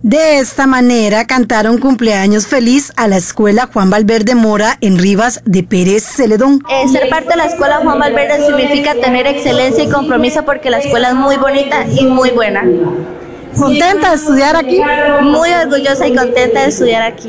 De esta manera cantaron cumpleaños feliz a la escuela Juan Valverde Mora en Rivas de Pérez Celedón. Ser parte de la escuela Juan Valverde significa tener excelencia y compromiso porque la escuela es muy bonita y muy buena. ¿Contenta de estudiar aquí? Muy orgullosa y contenta de estudiar aquí.